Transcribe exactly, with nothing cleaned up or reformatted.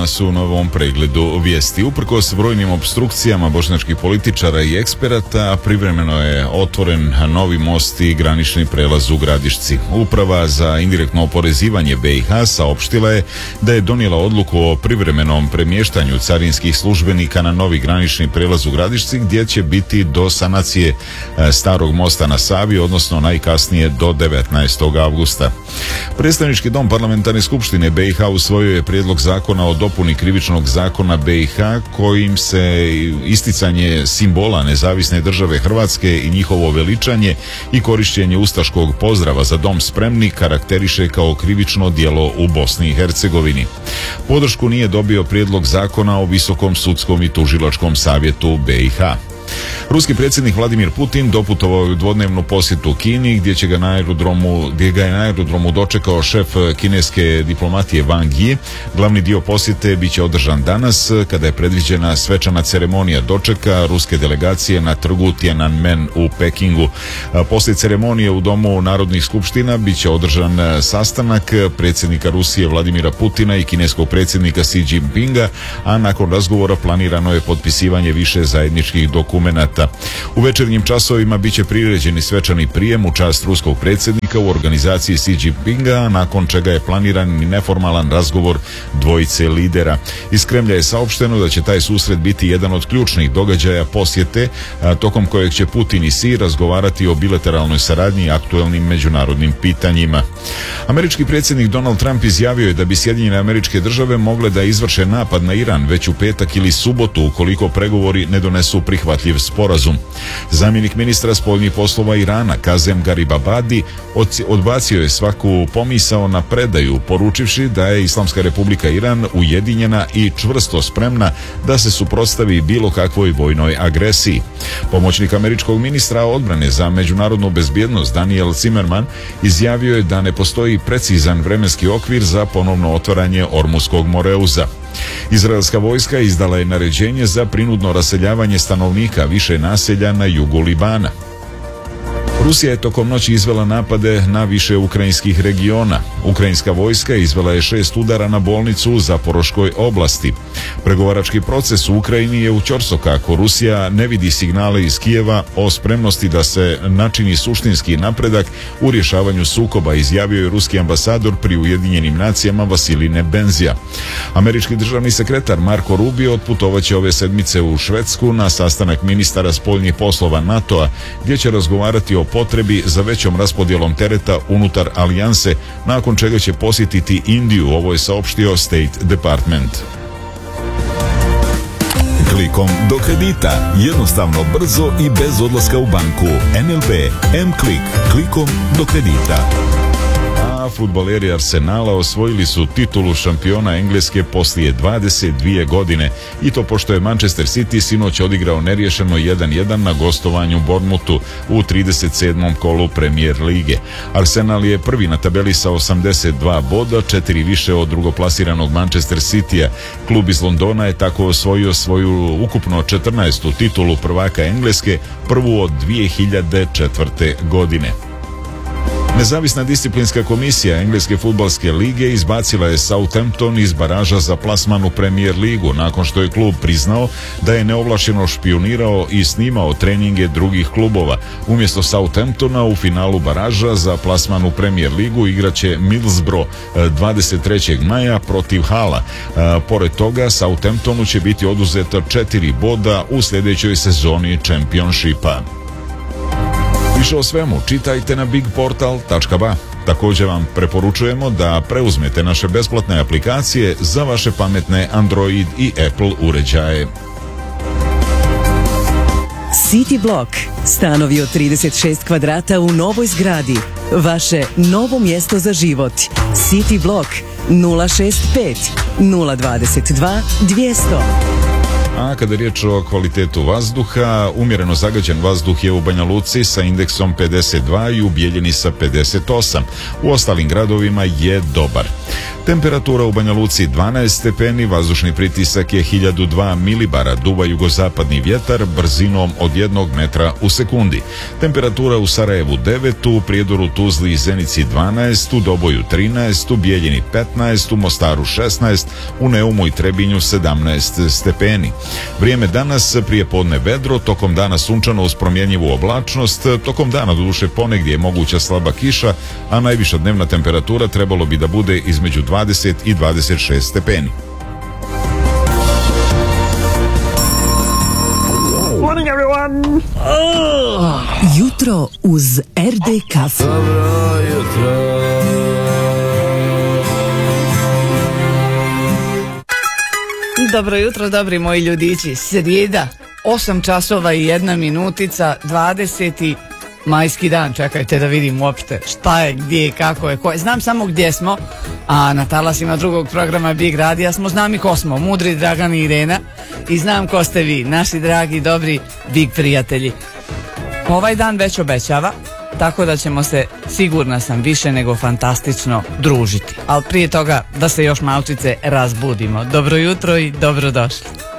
danas u novom pregledu vijesti. Uprkos brojnim opstrukcijama bošnjačkih političara i eksperata, privremeno je otvoren novi most i granični prelaz u Gradišci. Uprava za indirektno oporezivanje B i H saopštila je da je donijela odluku o privremenom premještanju carinskih službenika na novi granični prelaz u Gradišci, gdje će biti do sanacije starog mosta na Savi, odnosno najkasnije do devetnaestog avgusta. Predstavnički dom Parlamentarne skupštine B i H usvojio je prijedlog zakona o dopuni krivičnog zakona B i H kojim se isticanje simbola nezavisne države Hrvatske i njihovo veličanje i korištenje ustaškog pozdrava za dom spremni karakteriše kao krivično djelo u Bosni i Hercegovini. Podršku nije dobio prijedlog zakona o Visokom sudskom i tužilačkom savjetu B i H. Ruski predsjednik Vladimir Putin doputovao je u dvodnevnu posjetu Kini, gdje će ga na aerodromu, gdje ga je na aerodromu dočekao šef kineske diplomatije Wang Yi. Glavni dio posjete bit će održan danas, kada je predviđena svečana ceremonija dočeka ruske delegacije na trgu Tiananmen u Pekingu. Poslije ceremonije u Domu narodnih skupština bit će održan sastanak predsjednika Rusije Vladimira Putina i kineskog predsjednika Xi Jinpinga, a nakon razgovora planirano je potpisivanje više zajedničkih dokumenata. U večernjim časovima bit će priređeni svečani prijem u čast ruskog predsjednika u organizaciji Xi Jinpinga, nakon čega je planiran i neformalan razgovor dvojice lidera. Iz Kremlja je saopšteno da će taj susret biti jedan od ključnih događaja posjete, tokom kojeg će Putin i Xi razgovarati o bilateralnoj saradnji i aktuelnim međunarodnim pitanjima. Američki predsjednik Donald Trump izjavio je da bi Sjedinjene Američke Države mogle da izvrše napad na Iran već u petak ili subotu ukoliko pregovori ne donesu prihvatljiv sporazum. Zamjenik ministra spoljnih poslova Irana Kazem Garibabadi odbacio je svaku pomisao na predaju, poručivši da je Islamska Republika Iran ujedinjena i čvrsto spremna da se suprotstavi bilo kakvoj vojnoj agresiji. Pomoćnik američkog ministra odbrane za međunarodnu bezbjednost Daniel Zimmerman izjavio je da ne postoji precizan vremenski okvir za ponovno otvaranje Ormuskog moreuza. Izraelska vojska izdala je naređenje za prinudno raseljavanje stanovnika više naselja na jugu Libana. Rusija je tokom noći izvela napade na više ukrajinskih regiona. Ukrajinska vojska izvela je šest udara na bolnicu u Zaporoškoj oblasti. Pregovarački proces u Ukrajini je u ćorsokaku. Rusija ne vidi signale iz Kijeva o spremnosti da se načini suštinski napredak u rješavanju sukoba, izjavio je ruski ambasador pri Ujedinjenim nacijama Vasilij Nebenzija. Američki državni sekretar Marko Rubio otputovaće ove sedmice u Švedsku na sastanak ministara spoljnih poslova NATO-a, gdje će razgovarati o potrebi za većom raspodjelom tereta unutar alijanse, nakon čega će posjetiti Indiju, ovo je saopštio State Department. Klikom do kredita. Jednostavno, brzo i bez odlaska u banku. N L B M-Klik. Klikom do kredita. A fudbaleri Arsenala osvojili su titulu šampiona Engleske poslije dvadeset dvije godine, i to pošto je Manchester City sinoć odigrao neriješeno jedan jedan na gostovanju Bournemouthu u trideset sedmom kolu Premier lige. Arsenal je prvi na tabeli sa osamdeset dva boda, četiri više od drugoplasiranog Manchester Citya. Klub iz Londona je tako osvojio svoju ukupno četrnaestu titulu prvaka Engleske, prvu od dvije hiljade četvrte. godine. Nezavisna disciplinska komisija Engleske fudbalske lige izbacila je Southampton iz baraža za plasman u Premier ligu nakon što je klub priznao da je neovlašteno špijunirao i snimao treninge drugih klubova. Umjesto Southamptona u finalu baraža za plasman u Premier ligu igraće Middlesbrough dvadeset trećeg maja protiv Hala. Pored toga, Southamptonu će biti oduzeto četiri boda u sljedećoj sezoni Championshipa. Više o svemu čitajte na big portal tačka ba. Također vam preporučujemo da preuzmete naše besplatne aplikacije za vaše pametne Android i Apple uređaje. City Block. Stanovi od trideset šest kvadrata u novoj zgradi. Vaše novo mjesto za život. City Block nula šest pet nula dvadeset dva dvjesto. A kada je riječ o kvalitetu vazduha, umjereno zagađen vazduh je u Banja Luci sa indeksom pedeset dva i u Bijeljini sa pedeset osam. U ostalim gradovima je dobar. Temperatura u Banja Luci dvanaest stepeni, vazdušni pritisak je hiljadu dva milibara, duva jugozapadni vjetar brzinom od jednog metra u sekundi. Temperatura u Sarajevu devet, u Prijedoru, Tuzli i Zenici dvanaest, u Doboju trinaest, u Bijeljini petnaest, u Mostaru šesnaest, u Neumu i Trebinju sedamnaest stepeni. Vrijeme danas, prije podne vedro, tokom dana sunčano uz promjenjivu oblačnost, tokom dana doduše ponegdje je moguća slaba kiša, a najviša dnevna temperatura trebalo bi da bude između dvadeset i dvadeset šest stepeni. Morning everyone! Oh, jutro uz er de kafu. Dobro jutro. Dobro jutro, dobri moji ljudići. Srijeda, osam časova i jedna minutica, dvadeseti majski dan. Čekajte da vidim uopšte šta je, gdje, kako je, ko je. Znam samo gdje smo, a na talasima drugog programa Big Radija smo, znam i ko smo, Mudri, Dragan i Irena, i znam ko ste vi, naši dragi, dobri Big prijatelji. Ovaj dan već obećava, tako da ćemo se, sigurna sam, više nego fantastično družiti. Ali prije toga da se još malčice razbudimo. Dobro jutro i dobrodošli.